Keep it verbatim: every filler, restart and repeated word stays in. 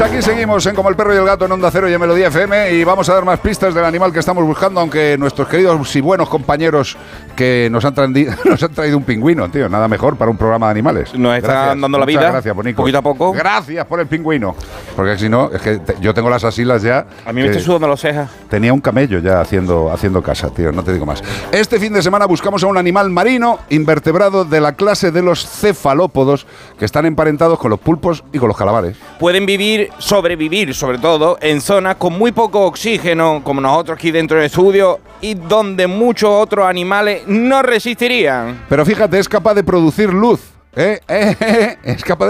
aquí seguimos en Como el Perro y el Gato en Onda Cero y en Melodía F M y vamos a dar más pistas del animal que estamos buscando, aunque nuestros queridos y buenos compañeros que nos han, nos han traído un pingüino, tío, nada mejor para un programa de animales. Nos están gracias, dando la vida, gracias, Bonico. poquito a poco. Gracias por el pingüino, porque si no, es que te, yo tengo las asilas ya. A mí me estoy sudando las cejas. Tenía un camello ya haciendo, haciendo casa, tío, no te digo más. Este fin de semana buscamos a un animal marino invertebrado de la clase de los cefalópodos que están emparentados con los pulpos y con los calamares. Pueden vivir, sobrevivir sobre todo, en zonas con muy poco oxígeno, como nosotros aquí dentro del estudio, y donde muchos otros animales no resistirían. Pero fíjate, es capaz de producir luz, ¿eh? ¿Eh? ¿Eh? Es capaz de